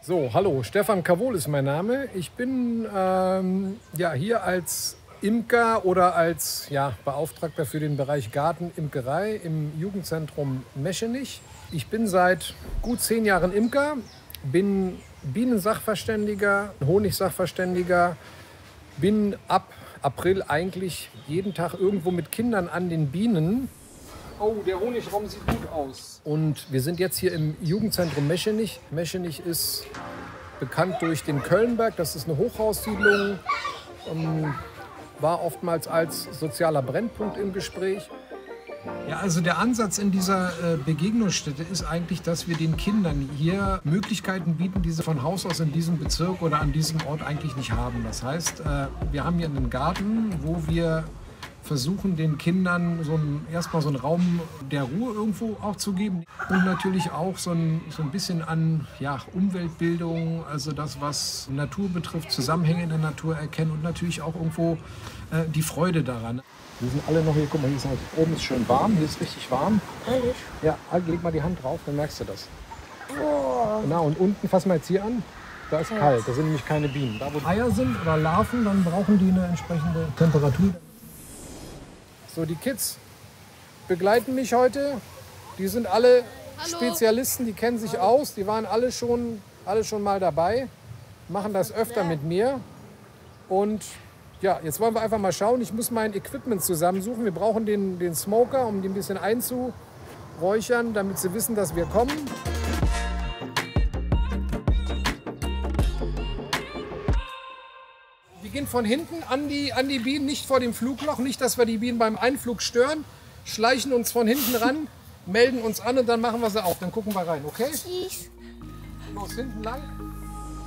So, hallo, Stefan Cavol ist mein Name. Ich bin ja, hier als Imker oder als Beauftragter für den Bereich Gartenimkerei im Jugendzentrum Meschenich. Ich bin seit gut 10 Jahren Imker, bin Bienensachverständiger, Honigsachverständiger, bin ab April eigentlich jeden Tag irgendwo mit Kindern an den Bienen. Oh, der Honigraum sieht gut aus. Und wir sind jetzt hier im Jugendzentrum Meschenich. Meschenich ist bekannt durch den Kölnberg. Das ist eine Hochhaussiedlung. War oftmals als sozialer Brennpunkt im Gespräch. Ja, also der Ansatz in dieser Begegnungsstätte ist eigentlich, dass wir den Kindern hier Möglichkeiten bieten, die sie von Haus aus in diesem Bezirk oder an diesem Ort eigentlich nicht haben. Das heißt, wir haben hier einen Garten, wo wir versuchen, den Kindern erstmal so einen Raum der Ruhe irgendwo auch zu geben und natürlich auch so ein bisschen an Umweltbildung, also das, was Natur betrifft, Zusammenhänge in der Natur erkennen und natürlich auch irgendwo die Freude daran. Wir sind alle noch hier, guck mal, hier ist oben ist schön warm, hier ist richtig warm. Ehrlich? Ja, leg mal die Hand drauf, dann merkst du das. Oh. Genau, und unten, fass mal jetzt hier an, da ist kalt, da sind nämlich keine Bienen. Da wo Eier sind oder Larven, dann brauchen die eine entsprechende Temperatur. So, die Kids begleiten mich heute. Die sind alle Spezialisten, die kennen sich aus. Die waren alle schon mal dabei, machen das öfter mit mir. Und ja, jetzt wollen wir einfach mal schauen. Ich muss mein Equipment zusammensuchen. Wir brauchen den Smoker, um die ein bisschen einzuräuchern, damit sie wissen, dass wir kommen. Wir gehen von hinten an die Bienen, nicht vor dem Flugloch, nicht, dass wir die Bienen beim Einflug stören. Schleichen uns von hinten ran, melden uns an und dann machen wir sie auf. Dann gucken wir rein, okay? Tschüss. Los, hinten lang.